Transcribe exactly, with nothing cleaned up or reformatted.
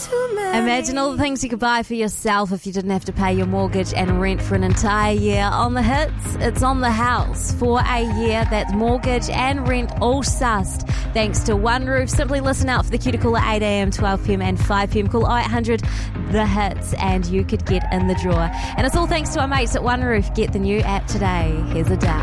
Imagine all the things you could buy for yourself if you didn't have to pay your mortgage and rent for an entire year. On the hits, it's on the house for a year. That's mortgage and rent all sussed. Thanks to One Roof. Simply listen out for the Cuticle at eight a.m, twelve p.m. and five p.m. Call oh eight hundred the hits and you could get in the draw. And it's all thanks to our mates at One Roof. Get the new app today. Here's a dowd.